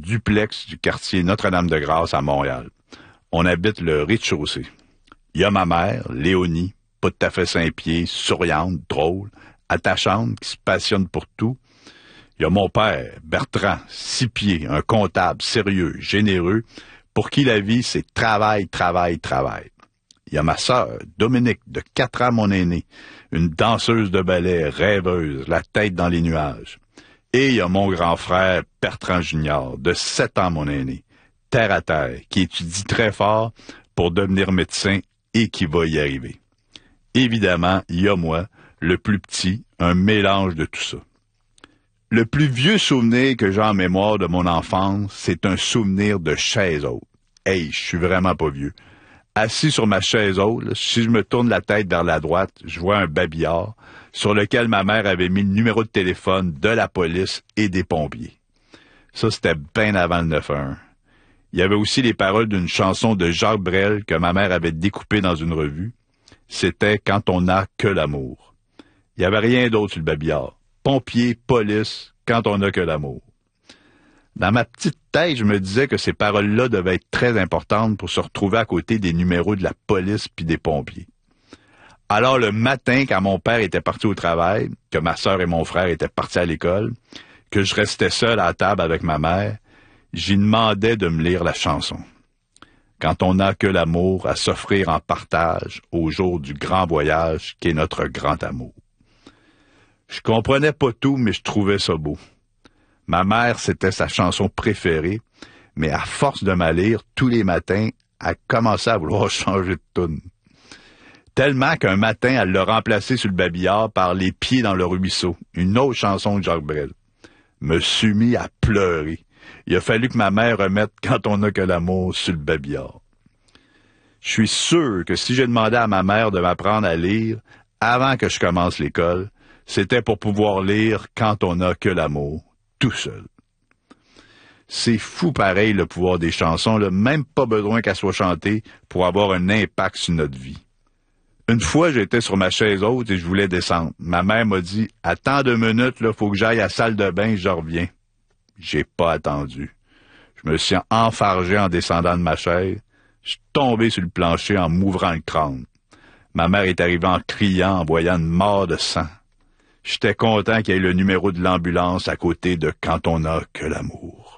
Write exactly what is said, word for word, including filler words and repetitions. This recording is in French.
duplex du quartier Notre-Dame-de-Grâce à Montréal. On habite le rez-de-chaussée. Il y a ma mère, Léonie, pas tout à fait Saint-Pied, souriante, drôle, attachante, qui se passionne pour tout. Il y a mon père, Bertrand, six pieds, un comptable sérieux, généreux, pour qui la vie, c'est travail, travail, travail. Il y a ma sœur, Dominique, de quatre ans mon aînée, une danseuse de ballet, rêveuse, la tête dans les nuages. Et il y a mon grand frère, Bertrand Junior, de sept ans mon aîné, terre à terre, qui étudie très fort pour devenir médecin et qui va y arriver. Évidemment, il y a moi, le plus petit, un mélange de tout ça. Le plus vieux souvenir que j'ai en mémoire de mon enfance, c'est un souvenir de chaise haute. Hey, je suis vraiment pas vieux. Assis sur ma chaise haute, là, si je me tourne la tête vers la droite, je vois un babillard sur lequel ma mère avait mis le numéro de téléphone de la police et des pompiers. Ça, c'était bien avant le neuf un un. Il y avait aussi les paroles d'une chanson de Jacques Brel que ma mère avait découpée dans une revue. C'était « Quand on n'a que l'amour ». Il n'y avait rien d'autre sur le babillard. Pompiers, police, quand on n'a que l'amour. Dans ma petite tête, je me disais que ces paroles-là devaient être très importantes pour se retrouver à côté des numéros de la police puis des pompiers. Alors le matin, quand mon père était parti au travail, que ma sœur et mon frère étaient partis à l'école, que je restais seul à la table avec ma mère, j'y demandais de me lire la chanson. Quand on n'a que l'amour à s'offrir en partage au jour du grand voyage qu'est notre grand amour. Je comprenais pas tout, mais je trouvais ça beau. Ma mère, c'était sa chanson préférée, mais à force de me lire tous les matins, elle commençait à vouloir changer de toune. Tellement qu'un matin, elle l'a remplacé sur le babillard par Les pieds dans le ruisseau, une autre chanson de Jacques Brel. Me suis mis à pleurer. Il a fallu que ma mère remette Quand on n'a que l'amour sur le babillard. Je suis sûr que si j'ai demandé à ma mère de m'apprendre à lire avant que je commence l'école, c'était pour pouvoir lire Quand on n'a que l'amour, tout seul. C'est fou pareil le pouvoir des chansons, là, même pas besoin qu'elles soient chantées pour avoir un impact sur notre vie. Une fois, j'étais sur ma chaise haute et je voulais descendre. Ma mère m'a dit « Attends deux minutes, là, faut que j'aille à la salle de bain, je reviens. » J'ai pas attendu. Je me suis enfargé en descendant de ma chaise. Je suis tombé sur le plancher en m'ouvrant le crâne. Ma mère est arrivée en criant, en voyant une mare de sang. J'étais content qu'il y ait le numéro de l'ambulance à côté de Quand on n'a que l'amour.